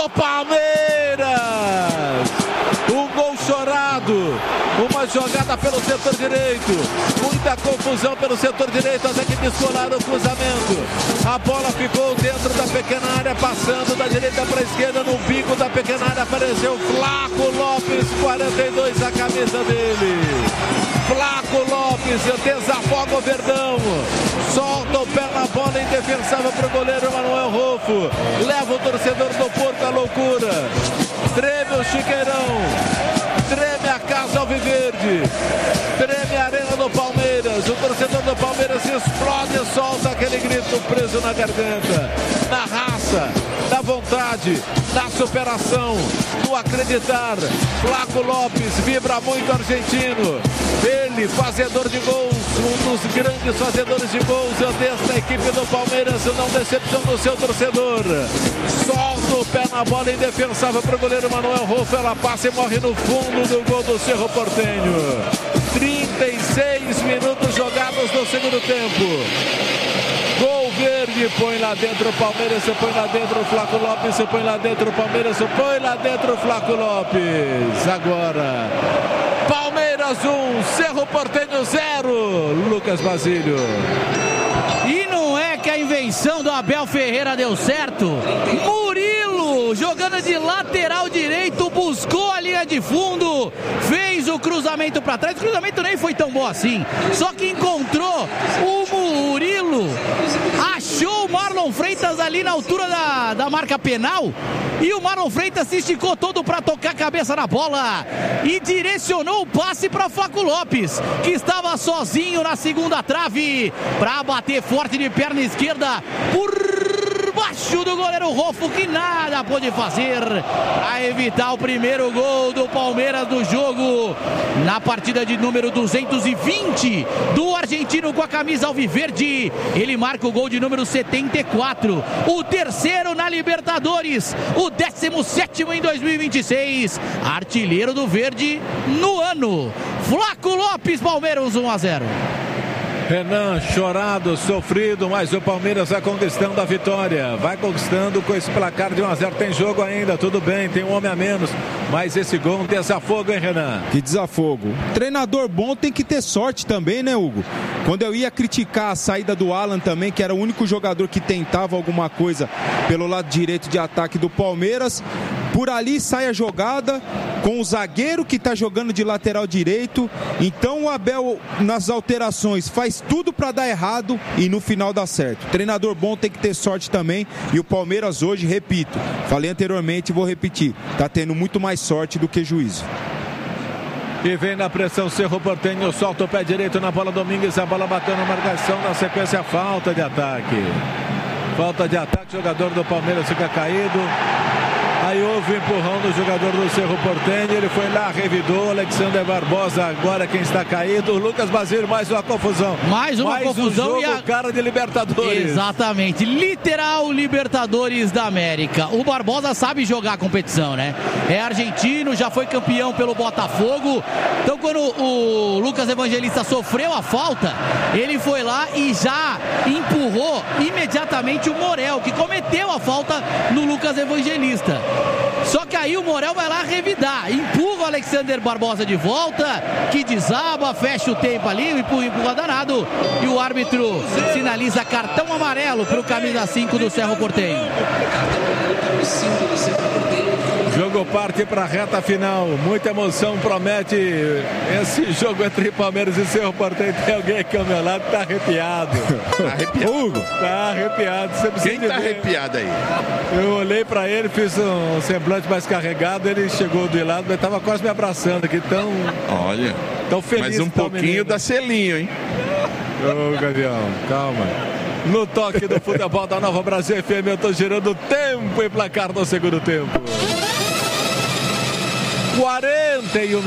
do Palmeiras. Um gol chorado. Uma jogada pelo setor direito. Muita confusão pelo setor direito até que descolaram o cruzamento. A bola ficou dentro da pequena área, passando da direita para a esquerda. No bico da pequena área apareceu Flaco Lopes, 42, a camisa dele. Flaco Lopes desafoga o Verdão. Solta o pé na bola indefensável para o goleiro Manuel Rolfo. Leva o torcedor do Porto à loucura. Treme o Chiqueirão. Treme a casa alviverde, treme a arena do Palmeiras, o torcedor do Palmeiras explode e solta aquele grito preso na garganta, na raça, na vontade, na superação, no acreditar. Flaco Lopes vibra muito argentino, ele fazedor de gols, um dos grandes fazedores de gols desta equipe do Palmeiras, não decepciona o seu torcedor. Solta o pé na bola indefensável para o goleiro Manuel Rolfo, ela passa e morre no fundo do gol do Cerro Porteño. 36 minutos jogados no segundo tempo. Gol verde, põe lá dentro o Palmeiras, se põe lá dentro o Flaco Lopes, se põe lá dentro o Palmeiras, se põe lá dentro o Flaco Lopes. Agora, Palmeiras 1, Cerro Porteño 0, Lucas Basílio. E não é que a invenção do Abel Ferreira deu certo. Murilo, jogando de lateral direito, buscou a linha de fundo, fez o cruzamento para trás. O cruzamento nem foi tão bom assim, só que encontrou o Murilo, achou o Marlon Freitas ali na altura da marca penal, e o Marlon Freitas se esticou todo para tocar a cabeça na bola e direcionou o passe para Flaco Lopes, que estava sozinho na segunda trave, para bater forte de perna esquerda por baixo do goleiro Rolfo, que nada pôde fazer para evitar o primeiro gol do Palmeiras do jogo, na partida de número 220 do argentino com a camisa alviverde. Ele marca o gol de número 74, o terceiro na Libertadores, o 17º em 2026, artilheiro do verde no ano. Flaco Lopes, Palmeiras 1-0. Renan, chorado, sofrido, mas o Palmeiras vai conquistando a vitória. Vai conquistando com esse placar de 1-0. Tem jogo ainda, tudo bem, tem um homem a menos. Mas esse gol, um desafogo, hein, Renan? Que desafogo. Treinador bom tem que ter sorte também, né, Hugo? Quando eu ia criticar a saída do Alan também, que era o único jogador que tentava alguma coisa pelo lado direito de ataque do Palmeiras, por ali sai a jogada com o zagueiro que está jogando de lateral direito. Então o Abel, nas alterações, faz tudo para dar errado e no final dá certo. Treinador bom tem que ter sorte também, e o Palmeiras hoje, repito, falei anteriormente e vou repetir, está tendo muito mais sorte do que juízo. E vem na pressão Cerro Porteño, solta o pé direito na bola Domingues, a bola bateu na marcação, na sequência falta de ataque. Falta de ataque, jogador do Palmeiras fica caído. Aí houve um empurrão do jogador do Cerro Porteño, ele foi lá, revidou, Alexander Barbosa, agora quem está caído, o Lucas Basílio, mais uma confusão. Mais uma confusão, um jogo, cara de Libertadores. Exatamente, literal Libertadores da América. O Barbosa sabe jogar a competição, né? É argentino, já foi campeão pelo Botafogo. Então quando o Lucas Evangelista sofreu a falta, ele foi lá e já empurrou imediatamente o Morel, que cometeu a falta no Lucas Evangelista. Só que aí o Morel vai lá revidar, empurra o Alexander Barbosa de volta, que desaba, fecha o tempo ali, empurra danado, e o árbitro sinaliza cartão amarelo para o camisa 5 do Cerro Porteño. Jogo parte para a reta final, muita emoção promete esse jogo entre Palmeiras e Cerro Porteño. Tem alguém aqui ao meu lado que tá arrepiado. Tá arrepiado? Hugo, tá arrepiado. Quem tá arrepiado aí? Eu olhei para ele, fiz um semblante mais carregado, ele chegou do lado, mas tava quase me abraçando aqui, Olha, tão feliz. mas um pouquinho da selinho, hein? Ô, Gavião, calma. No toque do futebol da Nova Brasil FM, eu tô girando tempo e placar no segundo tempo. 41